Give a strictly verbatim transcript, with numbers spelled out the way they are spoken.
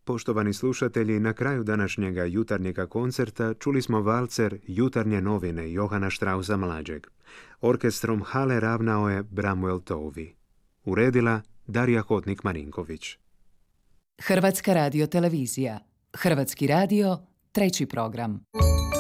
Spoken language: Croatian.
Poštovani slušatelji, na kraju današnjega jutarnjega koncerta čuli smo valcer Jutarnje novine Johana Straussa mlađeg. Orkestrom Hale ravnao je Bramwell Tovey. Uredila Darija Hotnik-Marinković. Hrvatska radiotelevizija. Hrvatski radio, treći program.